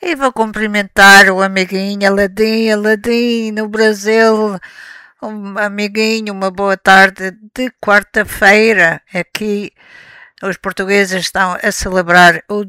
E vou cumprimentar o amiguinho Aladim, Aladim, no Brasil. Um amiguinho, uma boa tarde de quarta-feira. Aqui os portugueses estão a celebrar o